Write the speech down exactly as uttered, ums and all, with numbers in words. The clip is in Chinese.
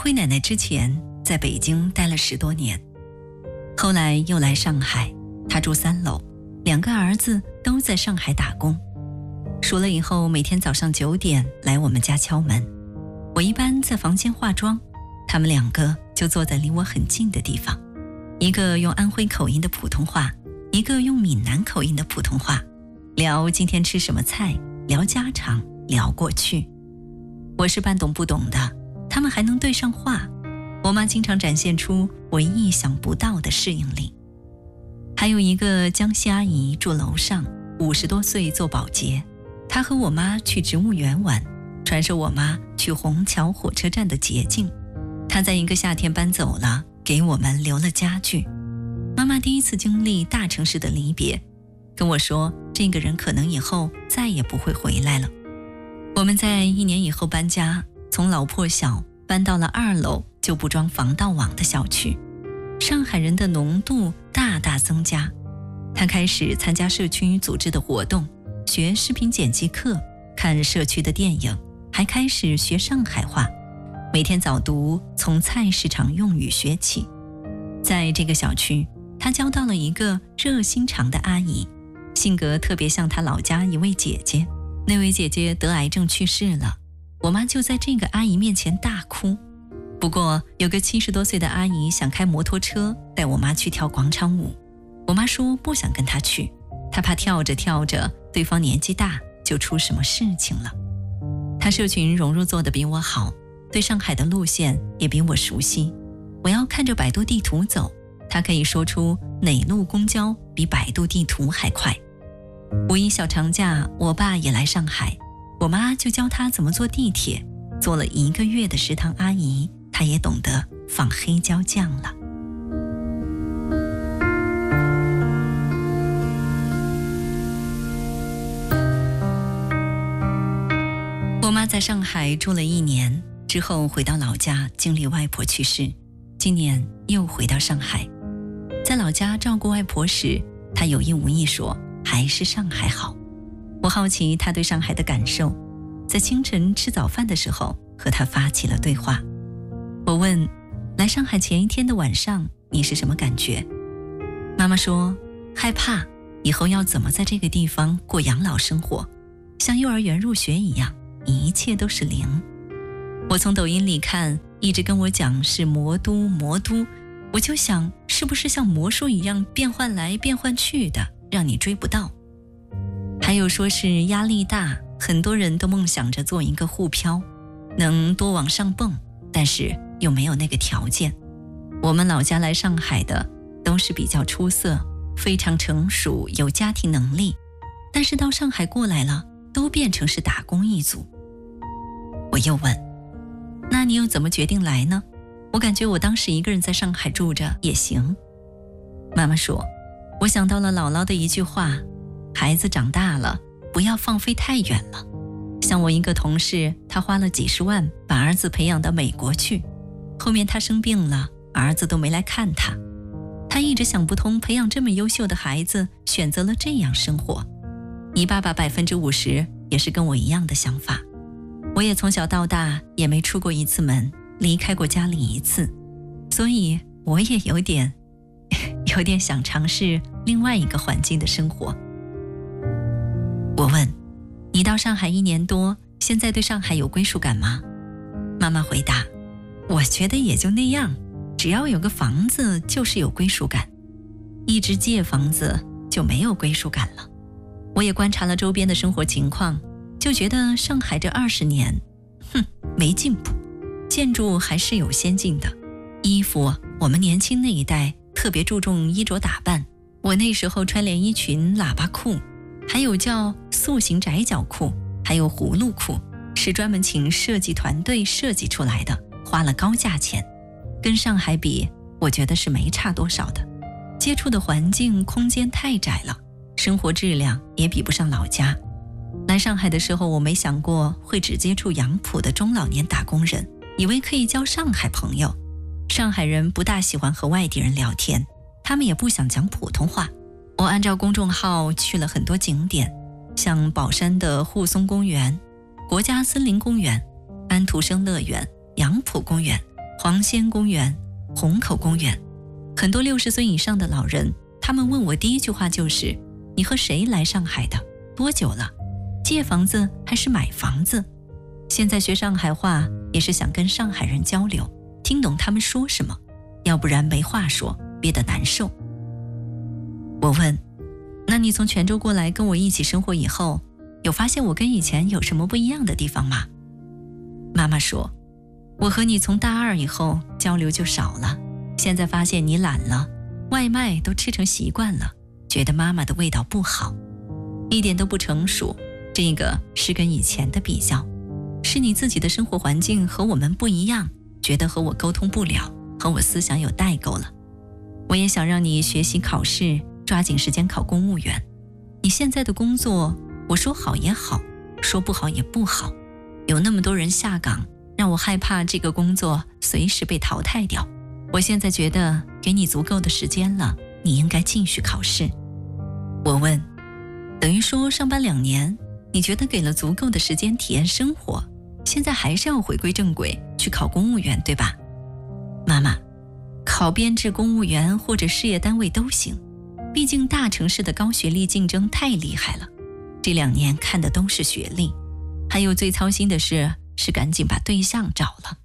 回奶奶之前在北京待了十多年，后来又来上海，她住三楼，两个儿子都在上海打工。熟了以后，每天早上九点来我们家敲门，我一般在房间化妆，他们两个就坐在离我很近的地方，一个用安徽口音的普通话，一个用闽南口音的普通话，聊今天吃什么菜，聊家常，聊过去。我是半懂不懂的，他们还能对上话。我妈经常展现出我意想不到的适应力。还有一个江西阿姨住楼上，五十多岁做保洁，她和我妈去植物园玩，传授我妈去虹桥火车站的捷径。她在一个夏天搬走了，给我们留了家具。妈妈第一次经历大城市的离别，跟我说这个人可能以后再也不会回来了。我们在一年以后搬家，从老破小搬到了二楼就不装防盗网的小区。上海人的浓度大大增加，他开始参加社区组织的活动，学视频剪辑课，看社区的电影，还开始学上海话，每天早读从菜市场用语学起。在这个小区，他交到了一个热心肠的阿姨，性格特别像他老家一位姐姐。那位姐姐得癌症去世了，我妈就在这个阿姨面前大哭。不过有个七十多岁的阿姨想开摩托车带我妈去跳广场舞，我妈说不想跟她去，她怕跳着跳着对方年纪大就出什么事情了。她社群融入做得比我好，对上海的路线也比我熟悉。我要看着百度地图走，她可以说出哪路公交比百度地图还快。五一小长假，我爸也来上海，我妈就教他怎么坐地铁，做了一个月的食堂阿姨，她也懂得放黑椒酱了。我妈在上海住了一年之后回到老家，经历外婆去世，今年又回到上海。在老家照顾外婆时，她有意无意说还是上海好。我好奇她对上海的感受，在清晨吃早饭的时候和她发起了对话。我问，来上海前一天的晚上你是什么感觉？妈妈说，害怕以后要怎么在这个地方过养老生活，像幼儿园入学一样，一切都是零。我从抖音里看，一直跟我讲是魔都魔都，我就想是不是像魔术一样变换来变换去的，让你追不到。还有说是压力大，很多人都梦想着做一个沪漂，能多往上蹦，但是又没有那个条件。我们老家来上海的都是比较出色，非常成熟，有家庭能力，但是到上海过来了，都变成是打工一族。我又问，那你又怎么决定来呢？我感觉我当时一个人在上海住着也行。妈妈说，我想到了姥姥的一句话，孩子长大了，不要放飞太远了。像我一个同事，他花了几十万把儿子培养到美国去，后面他生病了，儿子都没来看他。他一直想不通，培养这么优秀的孩子，选择了这样生活。你爸爸百分之五十也是跟我一样的想法。我也从小到大也没出过一次门，离开过家里一次，所以我也有点有点想尝试另外一个环境的生活。我问，你到上海一年多，现在对上海有归属感吗？妈妈回答，我觉得也就那样，只要有个房子就是有归属感，一直借房子就没有归属感了。我也观察了周边的生活情况，就觉得上海这二十年，哼，没进步，建筑还是有先进的。衣服，我们年轻那一代特别注重衣着打扮，我那时候穿连衣裙、喇叭裤，还有叫塑形窄脚裤，还有葫芦裤，是专门请设计团队设计出来的，花了高价钱。跟上海比，我觉得是没差多少的。接触的环境空间太窄了，生活质量也比不上老家。来上海的时候，我没想过会只接触杨浦的中老年打工人，以为可以交上海朋友。上海人不大喜欢和外地人聊天，他们也不想讲普通话。我按照公众号去了很多景点，像宝山的沪松公园、国家森林公园、安徒生乐园、杨浦公园、 黄仙公园、虹口公园，很多六十岁以上的老人，他们问我第一句话就是：你和谁来上海的？多久了？借房子还是买房子？现在学上海话也是想跟上海人交流，听懂他们说什么，要不然没话说，憋得难受。我问：那你从泉州过来跟我一起生活以后，有发现我跟以前有什么不一样的地方吗？妈妈说：我和你从大二以后交流就少了，现在发现你懒了，外卖都吃成习惯了，觉得妈妈的味道不好，一点都不成熟。这个是跟以前的比较，是你自己的生活环境和我们不一样，觉得和我沟通不了，和我思想有代沟了。我也想让你学习考试，抓紧时间考公务员。你现在的工作，我说好也好，说不好也不好，有那么多人下岗，让我害怕这个工作随时被淘汰掉。我现在觉得给你足够的时间了，你应该继续考试。我问：等于说上班两年，你觉得给了足够的时间体验生活，现在还是要回归正轨，去考公务员，对吧？妈妈，考编制公务员或者事业单位都行，毕竟大城市的高学历竞争太厉害了，这两年看的都是学历，还有最操心的是是赶紧把对象找了。